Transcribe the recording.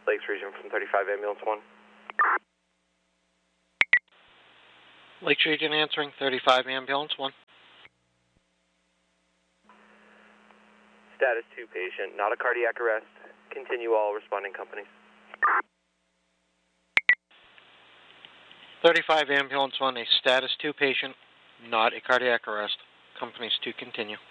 Lakes Region from 35 Ambulance 1. Lakes Region answering 35 Ambulance 1. Status 2 patient, not a cardiac arrest. Continue all responding companies. 35 Ambulance 1, a status 2 patient, not a cardiac arrest. Companies to continue.